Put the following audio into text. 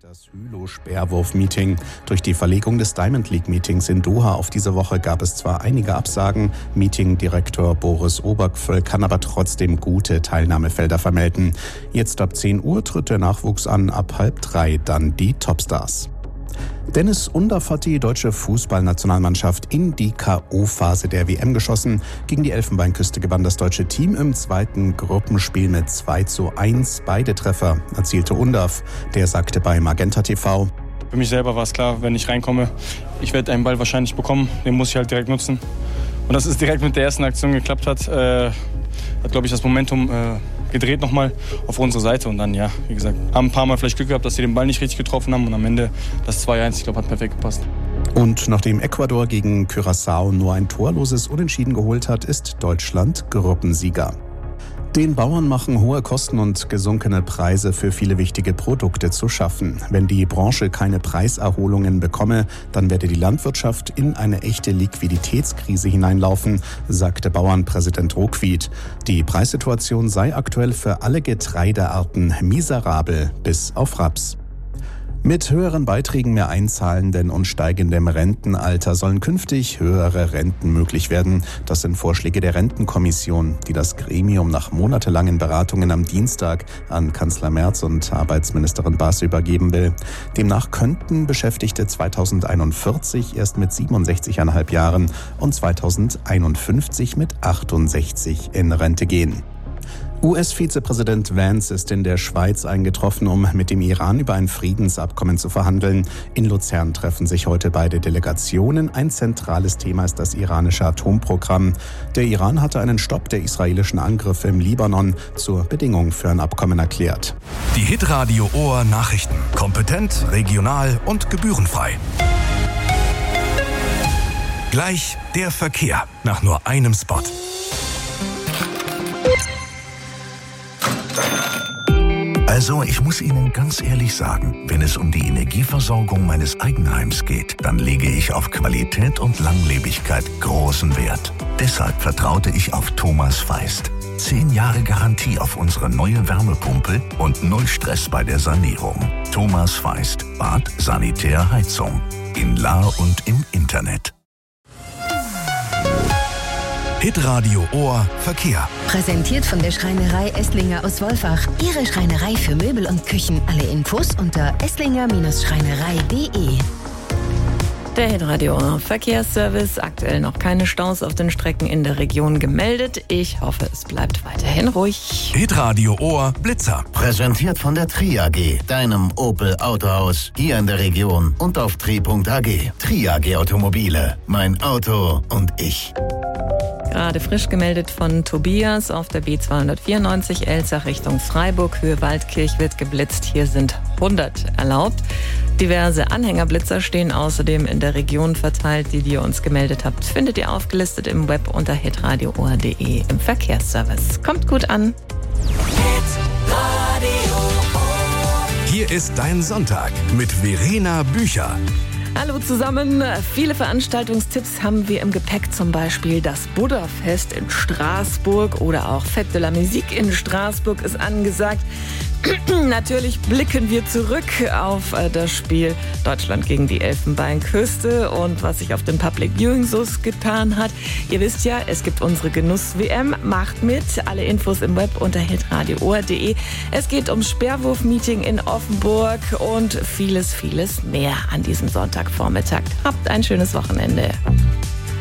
Das Hylo-Speerwurf-Meeting. Durch die Verlegung des Diamond League-Meetings in Doha auf diese Woche gab es zwar einige Absagen, Meetingdirektor Boris Obergföll kann aber trotzdem gute Teilnahmefelder vermelden. Jetzt ab 10 Uhr tritt der Nachwuchs an, ab 2:30 dann die Topstars. Dennis Undaff hat die deutsche Fußballnationalmannschaft in die K.O.-Phase der WM geschossen. Gegen die Elfenbeinküste gewann das deutsche Team im zweiten Gruppenspiel mit 2:1. Beide Treffer erzielte Undaff. Der sagte bei Magenta TV: Für mich selber war es klar, wenn ich reinkomme, ich werde einen Ball wahrscheinlich bekommen. Den muss ich halt direkt nutzen. Und dass es direkt mit der ersten Aktion geklappt hat, hat, glaube ich, das Momentum gedreht nochmal auf unsere Seite. Und dann, ja, wie gesagt, haben ein paar Mal vielleicht Glück gehabt, dass sie den Ball nicht richtig getroffen haben. Und am Ende das 2:1, ich glaube, hat perfekt gepasst. Und nachdem Ecuador gegen Curaçao nur ein torloses Unentschieden geholt hat, ist Deutschland Gruppensieger. Den Bauern machen hohe Kosten und gesunkene Preise für viele wichtige Produkte zu schaffen. Wenn die Branche keine Preiserholungen bekomme, dann werde die Landwirtschaft in eine echte Liquiditätskrise hineinlaufen, sagte Bauernpräsident Ruckwied. Die Preissituation sei aktuell für alle Getreidearten miserabel, bis auf Raps. Mit höheren Beiträgen, mehr Einzahlenden und steigendem Rentenalter sollen künftig höhere Renten möglich werden. Das sind Vorschläge der Rentenkommission, die das Gremium nach monatelangen Beratungen am Dienstag an Kanzler Merz und Arbeitsministerin Baas übergeben will. Demnach könnten Beschäftigte 2041 erst mit 67,5 Jahren und 2051 mit 68 in Rente gehen. US-Vizepräsident Vance ist in der Schweiz eingetroffen, um mit dem Iran über ein Friedensabkommen zu verhandeln. In Luzern treffen sich heute beide Delegationen. Ein zentrales Thema ist das iranische Atomprogramm. Der Iran hatte einen Stopp der israelischen Angriffe im Libanon zur Bedingung für ein Abkommen erklärt. Die Hitradio Ohr Nachrichten. Kompetent, regional und gebührenfrei. Gleich der Verkehr nach nur einem Spot. Also, ich muss Ihnen ganz ehrlich sagen, wenn es um die Energieversorgung meines Eigenheims geht, dann lege ich auf Qualität und Langlebigkeit großen Wert. Deshalb vertraute ich auf Thomas Feist. 10 Jahre Garantie auf unsere neue Wärmepumpe und 0 Stress bei der Sanierung. Thomas Feist, Bad, Sanitär, Heizung. In Lahr und im Internet. Hitradio Ohr Verkehr. Präsentiert von der Schreinerei Esslinger aus Wolfach. Ihre Schreinerei für Möbel und Küchen. Alle Infos unter esslinger-schreinerei.de. Der Hitradio Ohr Verkehrsservice. Aktuell noch keine Staus auf den Strecken in der Region gemeldet. Ich hoffe, es bleibt weiterhin ruhig. Hitradio Ohr Blitzer. Präsentiert von der Tri AG, deinem Opel Autohaus, hier in der Region und auf tri.ag. Tri AG Automobile, mein Auto und ich. Gerade frisch gemeldet von Tobias auf der B294 Elzach Richtung Freiburg. Höhe Waldkirch wird geblitzt. Hier sind 100 erlaubt. Diverse Anhängerblitzer stehen außerdem in der Region verteilt. Die ihr uns gemeldet habt, findet ihr aufgelistet im Web unter hitradioohr.de im Verkehrsservice. Kommt gut an. Hier ist dein Sonntag mit Verena Bücher. Hallo zusammen. Viele Veranstaltungstipps haben wir im Gepäck, zum Beispiel das Buddha-Fest in Straßburg oder auch Fête de la Musique in Straßburg ist angesagt. Natürlich blicken wir zurück auf das Spiel Deutschland gegen die Elfenbeinküste und was sich auf dem Public Viewing so getan hat. Ihr wisst ja, es gibt unsere Genuss-WM. Macht mit. Alle Infos im Web unter hitradioohr.de. Es geht ums Speerwurf-Meeting in Offenburg und vieles, vieles mehr an diesem Sonntagvormittag. Habt ein schönes Wochenende.